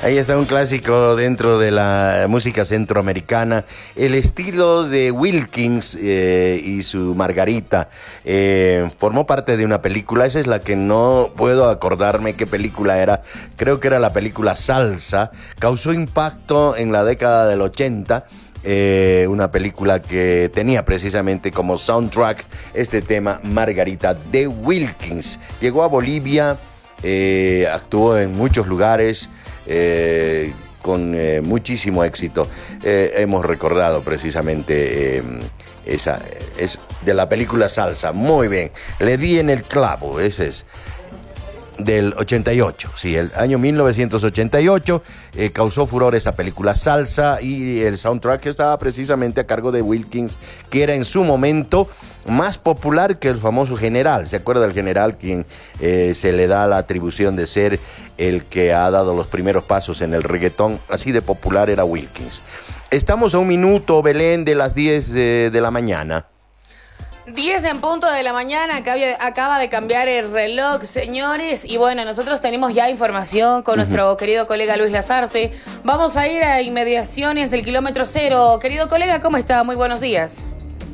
Ahí está un clásico dentro de la música centroamericana. El estilo de Wilkins y su Margarita formó parte de una película. Esa es la que no puedo acordarme qué película era. Creo que era la película Salsa. Causó impacto en la década del 80. Una película que tenía precisamente como soundtrack este tema Margarita de Wilkins. Llegó a Bolivia, actuó en muchos lugares con muchísimo éxito. Hemos recordado precisamente esa es de la película Salsa. Muy bien, le di en el clavo. Ese es del 88, sí, el año 1988 causó furor esa película Salsa, y el soundtrack estaba precisamente a cargo de Wilkins, que era en su momento más popular que el famoso General. ¿Se acuerda del General, quien se le da la atribución de ser el que ha dado los primeros pasos en el reggaetón? Así de popular era Wilkins. Estamos a un minuto, Belén, de las 10 de la mañana. 10 en punto de la mañana, acaba de cambiar el reloj, señores. Y bueno, nosotros tenemos ya información con nuestro querido colega Luis Lazarte. Vamos a ir a inmediaciones del kilómetro cero. Querido colega, ¿cómo está? Muy buenos días.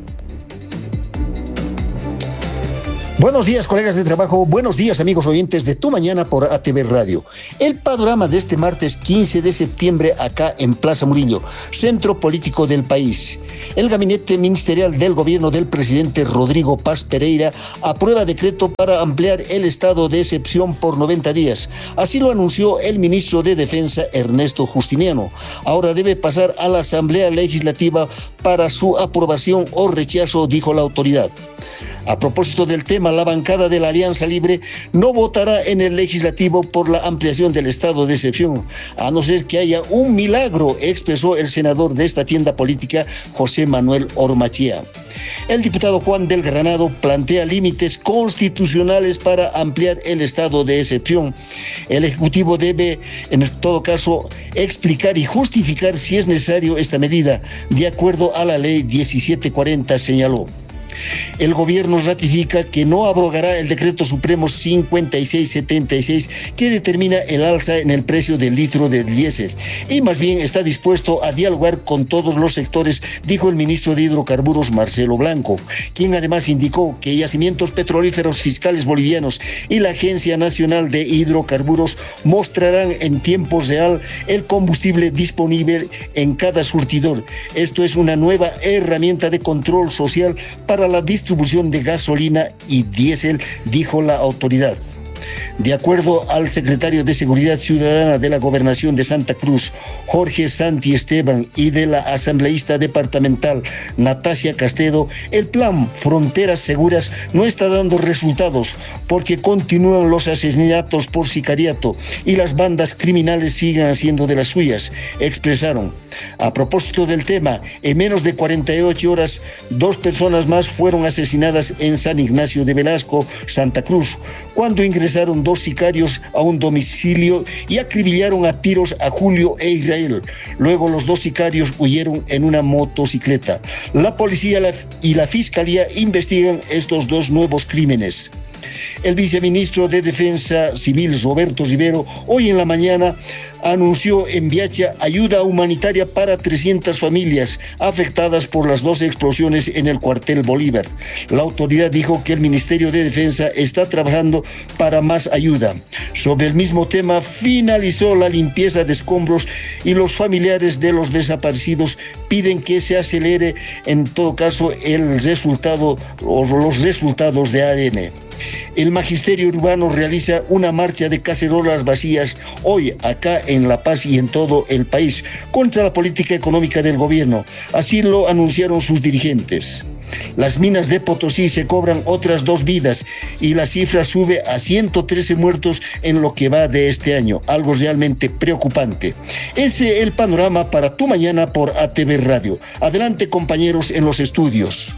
Buenos días, colegas de trabajo. Buenos días, amigos oyentes de Tu Mañana por ATV Radio. El panorama de este martes 15 de septiembre acá en Plaza Murillo, centro político del país. El gabinete ministerial del gobierno del presidente Rodrigo Paz Pereira aprueba decreto para ampliar el estado de excepción por 90 días. Así lo anunció el ministro de Defensa, Ernesto Justiniano. Ahora debe pasar a la Asamblea Legislativa para su aprobación o rechazo, dijo la autoridad. A propósito del tema, la bancada de la Alianza Libre no votará en el legislativo por la ampliación del estado de excepción, a no ser que haya un milagro, expresó el senador de esta tienda política, José Manuel Ormachía. El diputado Juan del Granado plantea límites constitucionales para ampliar el estado de excepción. El Ejecutivo debe, en todo caso, explicar y justificar si es necesario esta medida, de acuerdo a la ley 1740, señaló. El gobierno ratifica que no abrogará el decreto supremo 5676 que determina el alza en el precio del litro de diésel, y más bien está dispuesto a dialogar con todos los sectores, dijo el ministro de Hidrocarburos, Marcelo Blanco, quien además indicó que Yacimientos Petrolíferos Fiscales Bolivianos y la Agencia Nacional de Hidrocarburos mostrarán en tiempo real el combustible disponible en cada surtidor. Esto es una nueva herramienta de control social para la distribución de gasolina y diésel, dijo la autoridad. De acuerdo al secretario de Seguridad Ciudadana de la Gobernación de Santa Cruz, Jorge Santi Esteban, y de la asambleísta departamental Natasia Castedo, el plan Fronteras Seguras no está dando resultados porque continúan los asesinatos por sicariato y las bandas criminales siguen haciendo de las suyas, expresaron. A propósito del tema, en menos de 48 horas, 2 personas más fueron asesinadas en San Ignacio de Velasco, Santa Cruz, cuando ingresaron 2 sicarios a un domicilio y acribillaron a tiros a Julio e Israel. Luego los 2 sicarios huyeron en una motocicleta. La policía y la fiscalía investigan estos 2 nuevos crímenes. El viceministro de Defensa Civil, Roberto Rivero, hoy en la mañana anunció en Viacha ayuda humanitaria para 300 familias afectadas por las 2 explosiones en el cuartel Bolívar. La autoridad dijo que el Ministerio de Defensa está trabajando para más ayuda. Sobre el mismo tema, finalizó la limpieza de escombros y los familiares de los desaparecidos piden que se acelere, en todo caso, el resultado o los resultados de ADN. El magisterio urbano realiza una marcha de cacerolas vacías hoy acá en La Paz y en todo el país contra la política económica del gobierno. Así lo anunciaron sus dirigentes. Las minas de Potosí se cobran otras 2 vidas y la cifra sube a 113 muertos en lo que va de este año, algo realmente preocupante. Ese es el panorama para Tu Mañana por ATV Radio. Adelante, compañeros en los estudios.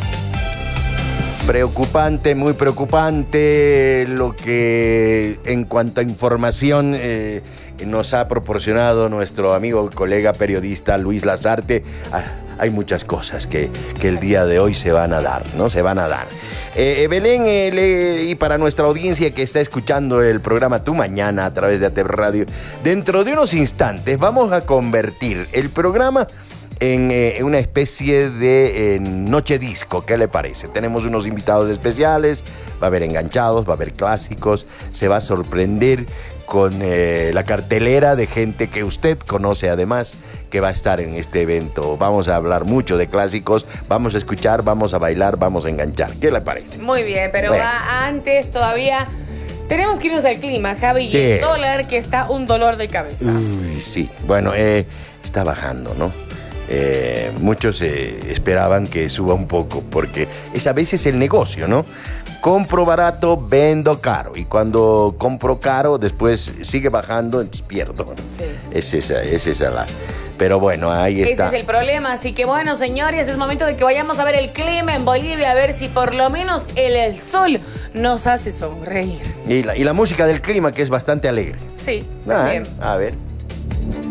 Preocupante, muy preocupante lo que en cuanto a información nos ha proporcionado nuestro amigo y colega periodista Luis Lazarte hay muchas cosas que el día de hoy se van a dar, ¿no? Se van a dar. Belén, y para nuestra audiencia que está escuchando el programa Tu Mañana a través de ATV Radio, dentro de unos instantes vamos a convertir el programa en una especie de noche disco. ¿Qué le parece? Tenemos unos invitados especiales, va a haber enganchados, va a haber clásicos, se va a sorprender con la cartelera de gente que usted conoce además, que va a estar en este evento. Vamos a hablar mucho de clásicos, vamos a escuchar, vamos a bailar, vamos a enganchar. ¿Qué le parece? Muy bien, pero antes todavía tenemos que irnos al clima, Javi, Sí. y el dólar que está un dolor de cabeza. Uy, sí. Bueno, está bajando, ¿no? Muchos esperaban que suba un poco, porque a veces el negocio, ¿no? Compro barato, vendo caro. Y cuando compro caro, después sigue bajando, entonces pierdo, ¿no? Sí. Es esa la... Pero bueno, ahí está. Ese es el problema. Así que bueno, señores, es momento de que vayamos a ver el clima en Bolivia, a ver si por lo menos el sol nos hace sonreír. Y la música del clima, que es bastante alegre. Sí, Ah, bien. a ver.